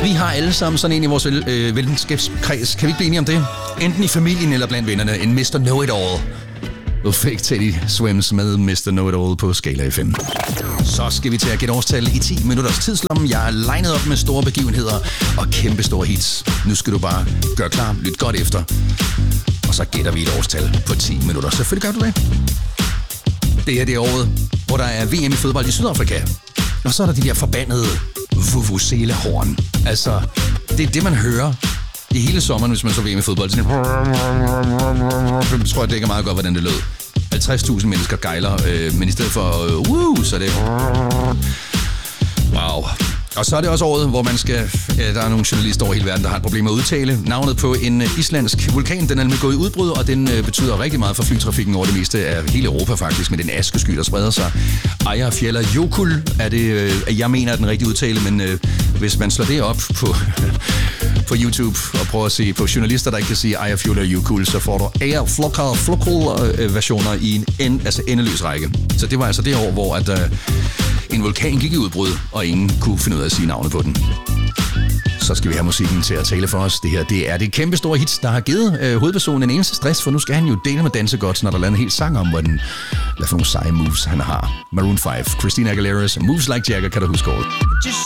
Vi har alle sammen sådan en i vores venskabskreds. Kan vi ikke blive enige om det? Enten i familien eller blandt vennerne. En Mr. Know-It-All. Du fik Teddy Swims med Mr. Know-It-All på Skala FM. Så skal vi til at gætte årstal i 10 minutters tidslomme. Jeg er legnet op med store begivenheder og kæmpe store hits. Nu skal du bare gøre klar, lyt godt efter. Og så gætter vi et årstal på 10 minutter. Selvfølgelig gør du det. Det her det er året, hvor der er VM i fodbold i Sydafrika. Og så er der de der forbandede vuvuzela-horn. Altså, det er det, man hører i hele sommeren, hvis man så VM i fodbold. Så jeg tror, jeg dækker meget godt, hvordan det lød. 50.000 mennesker gejler, men i stedet for så er det... Wow. Og så er det også året, hvor man skal... der er nogle journalister over hele verden, der har et problem med at udtale navnet på en islandsk vulkan. Den er nemlig gået i udbrud, og den betyder rigtig meget for flytrafikken over det meste af hele Europa faktisk, med den askesky, der spreder sig. Eyjafjallajökull er det, jeg mener er den rigtige udtale, men hvis man slår det op på YouTube og prøver at se på journalister, der ikke kan sige Eyjafjallajökull, så får du Eyjafjallajökull-versioner i en endeløs række. Så det var altså det år, hvor at, en vulkan gik i udbrud, og ingen kunne finde ud af at sige navnet på den. Så skal vi have musikken til at tale for os. Det her, det er det kæmpe store hits, der har givet hovedpersonen en eneste stress, for nu skal han jo dele med danse godt, når der lander en hel sang om, hvad for nogle seje moves han har. Maroon 5, Christina Aguilera's Moves Like Jagger, kan du huske året.